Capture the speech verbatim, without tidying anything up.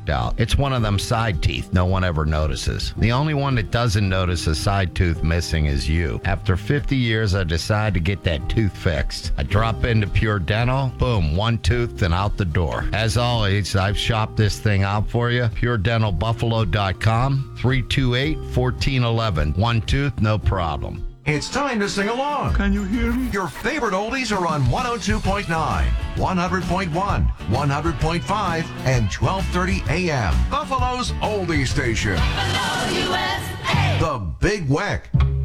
knocked out. It's one of them side teeth no one ever notices. The only one that doesn't notice a side tooth missing is you. After fifty years, I decide to get that tooth fixed. I drop into Pure Dental, boom, one tooth and out the door. As always, I've shopped this thing out for you. pure dental buffalo dot com, three two eight, one four one one. One tooth, no problem. It's time to sing along. Can you hear me? Your favorite oldies are on one oh two point nine, one hundred point one, one hundred point five, and twelve thirty A M. Buffalo's oldie station. Buffalo, U S A. The Big Weck.